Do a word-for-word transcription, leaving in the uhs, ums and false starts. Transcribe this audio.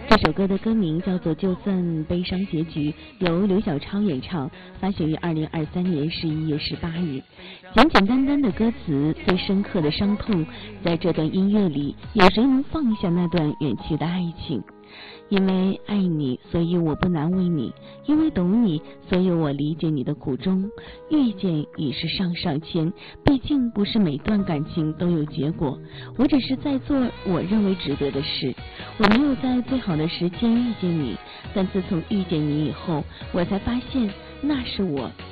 这首歌的歌名叫做《就算悲伤结局》，由刘小超演唱，发行于二零二三年十一月十八日。简简单单的歌词，最深刻的伤痛，在这段音乐里，有谁能放下那段远去的爱情？因为爱你，所以我不难为你；因为懂你，所以我理解你的苦衷。遇见已是上上签，毕竟不是每段感情都有结果。我只是在做我认为值得的事。我没有在最好的时间遇见你，但自从遇见你以后，我才发现那是我